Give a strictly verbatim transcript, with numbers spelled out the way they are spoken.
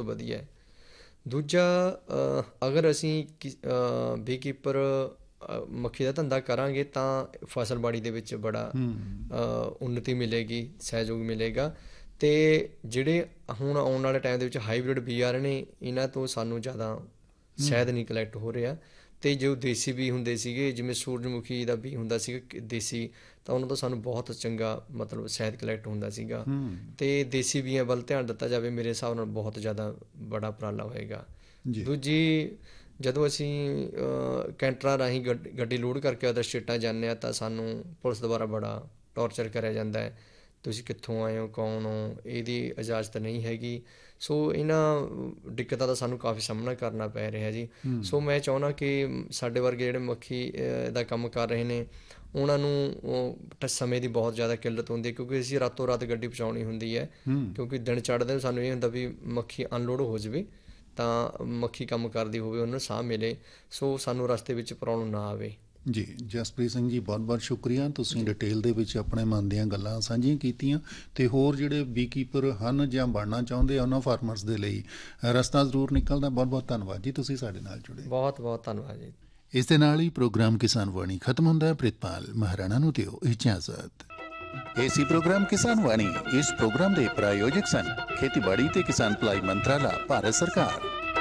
ਵਧੀਆ ਹੈ। ਦੂਜਾ, ਅਗਰ ਅਸੀਂ ਕਿ ਬੀਕੀਪਰ ਮੱਖੀ ਦਾ ਧੰਦਾ ਕਰਾਂਗੇ ਤਾਂ ਫਸਲਬਾੜੀ ਦੇ ਵਿੱਚ ਬੜਾ ਉੱਨਤੀ ਮਿਲੇਗੀ, ਸਹਿਯੋਗ ਮਿਲੇਗਾ। ਅਤੇ ਜਿਹੜੇ ਹੁਣ ਆਉਣ ਵਾਲੇ ਟਾਈਮ ਦੇ ਵਿੱਚ ਹਾਈਬ੍ਰਿਡ ਬੀ ਆ ਰਹੇ ਨੇ, ਇਹਨਾਂ ਤੋਂ ਸਾਨੂੰ ਜ਼ਿਆਦਾ ਸ਼ਹਿਦ ਨਹੀਂ ਕਲੈਕਟ ਹੋ ਰਿਹਾ। ਅਤੇ ਜੋ ਦੇਸੀ ਬੀ ਹੁੰਦੇ ਸੀਗੇ, ਜਿਵੇਂ ਸੂਰਜਮੁਖੀ ਦਾ ਬੀ ਹੁੰਦਾ ਸੀਗਾ ਦੇਸੀ, ਤਾਂ ਉਹਨਾਂ ਤੋਂ ਸਾਨੂੰ ਬਹੁਤ ਚੰਗਾ ਮਤਲਬ ਸ਼ਹਿਦ ਕਲੈਕਟ ਹੁੰਦਾ ਸੀਗਾ। ਅਤੇ ਦੇਸੀ ਬੀਆਂ ਵੱਲ ਧਿਆਨ ਦਿੱਤਾ ਜਾਵੇ, ਮੇਰੇ ਹਿਸਾਬ ਨਾਲ ਬਹੁਤ ਜ਼ਿਆਦਾ ਬੜਾ ਉਪਰਾਲਾ ਹੋਏਗਾ। ਦੂਜੀ, ਜਦੋਂ ਅਸੀਂ ਕੈਂਟਰਾਂ ਰਾਹੀਂ ਗੱਡੀ ਗੱਡੀ ਲੋਡ ਕਰਕੇ ਅਦਰ ਸਟੇਟਾਂ ਜਾਂਦੇ ਹਾਂ ਤਾਂ ਸਾਨੂੰ ਪੁਲਿਸ ਦੁਆਰਾ ਬੜਾ ਟੋਰਚਰ ਕਰਿਆ ਜਾਂਦਾ ਹੈ, ਤੁਸੀਂ ਕਿੱਥੋਂ ਆਏ ਹੋ, ਕੌਣ ਹੋ, ਇਹਦੀ ਇਜਾਜ਼ਤ ਨਹੀਂ ਹੈਗੀ। ਸੋ ਇਹਨਾਂ ਦਿੱਕਤਾਂ ਦਾ ਸਾਨੂੰ ਕਾਫੀ ਸਾਹਮਣਾ ਕਰਨਾ ਪੈ ਰਿਹਾ ਜੀ। ਸੋ ਮੈਂ ਚਾਹੁੰਦਾ ਕਿ ਸਾਡੇ ਵਰਗੇ ਜਿਹੜੇ ਮੱਖੀ ਦਾ ਕੰਮ ਕਰ ਰਹੇ ਨੇ, ਉਹਨਾਂ ਨੂੰ ਸਮੇਂ ਦੀ ਬਹੁਤ ਜ਼ਿਆਦਾ ਕਿੱਲਤ ਹੁੰਦੀ ਹੈ, ਕਿਉਂਕਿ ਅਸੀਂ ਰਾਤੋਂ ਰਾਤ ਗੱਡੀ ਪਹੁੰਚਾਉਣੀ ਹੁੰਦੀ ਹੈ। ਕਿਉਂਕਿ ਦਿਨ ਚੜ੍ਹਦੇ ਸਾਨੂੰ ਇਹ ਹੁੰਦਾ ਵੀ ਮੱਖੀ ਅਨਲੋਡ ਹੋ ਜਾਵੇ, ਤਾਂ ਮੱਖੀ ਕੰਮ ਕਰਦੀ ਹੋਵੇ, ਉਹਨੂੰ ਸਾਹ ਮਿਲੇ, ਸੋ ਸਾਨੂੰ ਰਸਤੇ ਵਿੱਚ ਪ੍ਰੋਬਲਮ ਨਾ ਆਵੇ। ਜੀ ਜਸਪ੍ਰੀਤ ਸਿੰਘ ਜੀ, ਬਹੁਤ ਬਹੁਤ ਸ਼ੁਕਰੀਆ, ਤੁਸੀਂ ਡਿਟੇਲ ਦੇ ਵਿੱਚ ਆਪਣੇ ਮਨ ਦੀਆਂ ਗੱਲਾਂ ਸਾਂਝੀਆਂ ਕੀਤੀਆਂ। ਅਤੇ ਹੋਰ ਜਿਹੜੇ ਬੀਕੀਪਰ ਹਨ ਜਾਂ ਬਣਨਾ ਚਾਹੁੰਦੇ ਆ, ਉਹਨਾਂ ਫਾਰਮਰਸ ਦੇ ਲਈ ਰਸਤਾ ਜ਼ਰੂਰ ਨਿਕਲਦਾ। ਬਹੁਤ ਬਹੁਤ ਧੰਨਵਾਦ ਜੀ, ਤੁਸੀਂ ਸਾਡੇ ਨਾਲ ਜੁੜੇ। ਬਹੁਤ ਬਹੁਤ ਧੰਨਵਾਦ ਜੀ। ਇਸ ਦੇ ਨਾਲ ਹੀ ਪ੍ਰੋਗਰਾਮ ਕਿਸਾਨ ਵਾਣੀ ਖਤਮ ਹੁੰਦਾ। ਪ੍ਰਿਤਪਾਲ ਮਹਾਰਾਣਾ ਨੂੰ ਦਿਓ ਇਜਾਜ਼ਤ। ਇਹ ਸੀ ਪ੍ਰੋਗਰਾਮ ਕਿਸਾਨ ਵਾਣੀ। ਇਸ ਪ੍ਰੋਗਰਾਮ ਦੇ ਪ੍ਰਾਯੋਜਕ ਸਨ ਖੇਤੀਬਾੜੀ ਤੇ ਕਿਸਾਨ ਭਲਾਈ ਮੰਤਰਾਲਾ, ਭਾਰਤ ਸਰਕਾਰ।